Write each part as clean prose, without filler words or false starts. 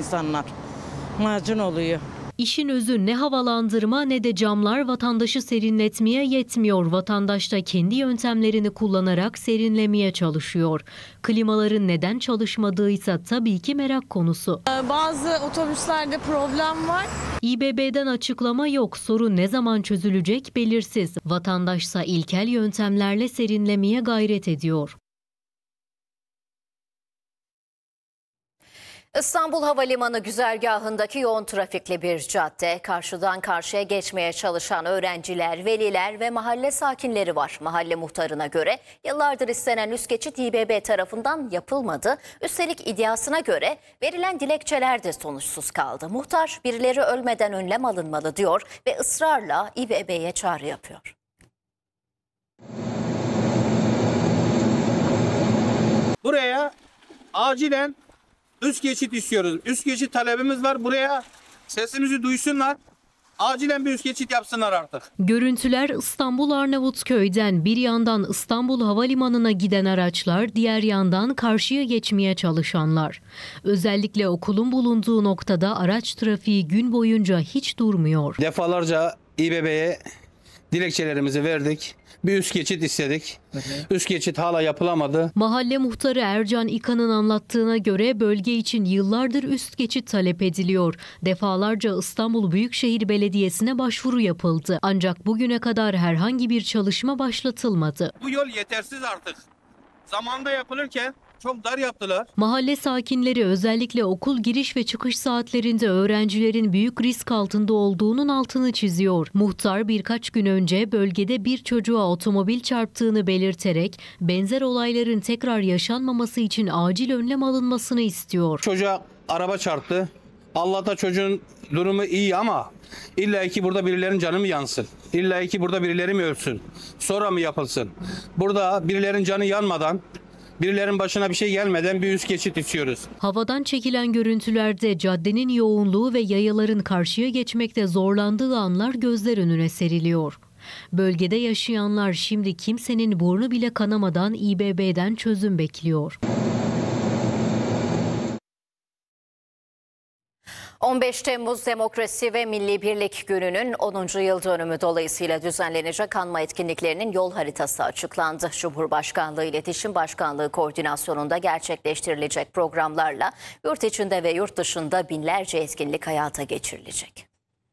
insanlar. Macun oluyor. İşin özü ne havalandırma ne de camlar vatandaşı serinletmeye yetmiyor. Vatandaş da kendi yöntemlerini kullanarak serinlemeye çalışıyor. Klimaların neden çalışmadığıysa tabii ki merak konusu. Bazı otobüslerde problem var. İBB'den açıklama yok. Sorun ne zaman çözülecek belirsiz. Vatandaşsa ilkel yöntemlerle serinlemeye gayret ediyor. İstanbul Havalimanı güzergahındaki yoğun trafikli bir cadde. Karşıdan karşıya geçmeye çalışan öğrenciler, veliler ve mahalle sakinleri var. Mahalle muhtarına göre yıllardır istenen üst geçit İBB tarafından yapılmadı. Üstelik iddiasına göre verilen dilekçeler de sonuçsuz kaldı. Muhtar birileri ölmeden önlem alınmalı diyor ve ısrarla İBB'ye çağrı yapıyor. Buraya acilen üst geçit istiyoruz. Üst geçit talebimiz var. Buraya sesimizi duysunlar. Acilen bir üst geçit yapsınlar artık. Görüntüler İstanbul Arnavutköy'den. Bir yandan İstanbul Havalimanı'na giden araçlar, diğer yandan karşıya geçmeye çalışanlar. Özellikle okulun bulunduğu noktada araç trafiği gün boyunca hiç durmuyor. Defalarca İBB'ye dilekçelerimizi verdik. Bir üst geçit istedik. Üst geçit hala yapılamadı. Mahalle muhtarı Ercan İkan'ın anlattığına göre bölge için yıllardır üst geçit talep ediliyor. Defalarca İstanbul Büyükşehir Belediyesi'ne başvuru yapıldı. Ancak bugüne kadar herhangi bir çalışma başlatılmadı. Bu yol yetersiz artık. Zamanında yapılırken çok dar yaptılar. Mahalle sakinleri özellikle okul giriş ve çıkış saatlerinde öğrencilerin büyük risk altında olduğunun altını çiziyor. Muhtar birkaç gün önce bölgede bir çocuğa otomobil çarptığını belirterek benzer olayların tekrar yaşanmaması için acil önlem alınmasını istiyor. Çocuğa araba çarptı. Allah'ta çocuğun durumu iyi ama illa ki burada birilerinin canı mı yansın? İlla ki burada birileri mi ölsün? Sonra mı yapılsın? Burada birilerinin canı yanmadan, birilerinin başına bir şey gelmeden bir üst geçit istiyoruz. Havadan çekilen görüntülerde caddenin yoğunluğu ve yayaların karşıya geçmekte zorlandığı anlar gözler önüne seriliyor. Bölgede yaşayanlar şimdi kimsenin burnu bile kanamadan İBB'den çözüm bekliyor. 15 Temmuz Demokrasi ve Milli Birlik Günü'nün 10. yıl dönümü dolayısıyla düzenlenecek anma etkinliklerinin yol haritası açıklandı. Cumhurbaşkanlığı İletişim Başkanlığı koordinasyonunda gerçekleştirilecek programlarla yurt içinde ve yurt dışında binlerce etkinlik hayata geçirilecek.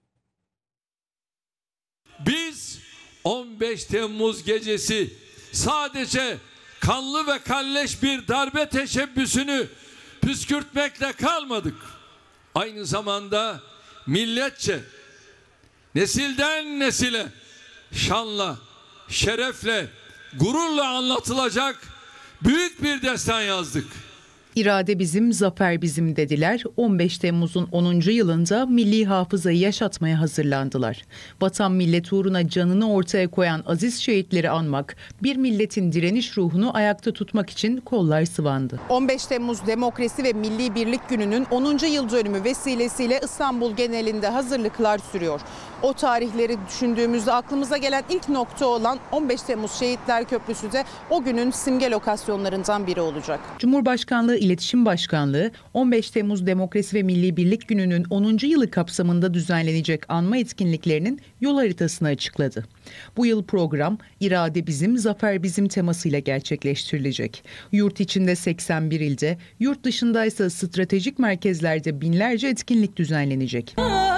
Biz 15 Temmuz gecesi sadece kanlı ve kalleş bir darbe teşebbüsünü püskürtmekle kalmadık. Aynı zamanda milletçe, nesilden nesile şanla, şerefle, gururla anlatılacak büyük bir destan yazdık. İrade bizim, zafer bizim dediler. 15 Temmuz'un 10. yılında milli hafızayı yaşatmaya hazırlandılar. Vatan millet uğruna canını ortaya koyan aziz şehitleri anmak, bir milletin direniş ruhunu ayakta tutmak için kollar sıvandı. 15 Temmuz Demokrasi ve Milli Birlik Günü'nün 10. yıl dönümü vesilesiyle İstanbul genelinde hazırlıklar sürüyor. O tarihleri düşündüğümüzde aklımıza gelen ilk nokta olan 15 Temmuz Şehitler Köprüsü de o günün simge lokasyonlarından biri olacak. Cumhurbaşkanlığı İletişim Başkanlığı 15 Temmuz Demokrasi ve Milli Birlik Günü'nün 10. yılı kapsamında düzenlenecek anma etkinliklerinin yol haritasını açıkladı. Bu yıl program İrade bizim, zafer bizim temasıyla gerçekleştirilecek. Yurt içinde 81 ilde, yurt dışındaysa stratejik merkezlerde binlerce etkinlik düzenlenecek.